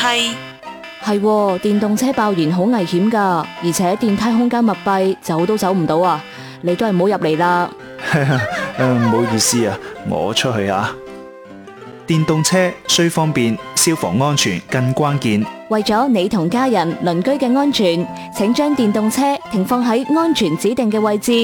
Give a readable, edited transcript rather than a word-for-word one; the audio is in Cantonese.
梯。 係喎，電動車爆燃好危險噶，而且電梯空間密閉，走都走唔到啊！你都係唔好入嚟啦。 唔好意思啊，我出去啊。電動車雖方便，消防安全更關鍵。 為咗你同家人、鄰居嘅安全，請將電動車停放喺安全指定嘅位置，